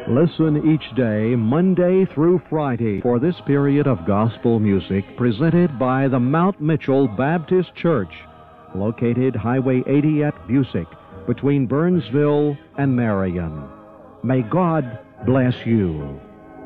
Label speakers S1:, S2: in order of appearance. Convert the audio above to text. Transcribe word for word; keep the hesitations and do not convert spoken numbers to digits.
S1: Listen each day, Monday through Friday, for this period of gospel music presented by the Mount Mitchell Baptist Church, located Highway eighty at Busick, between Burnsville and Marion. May God bless you.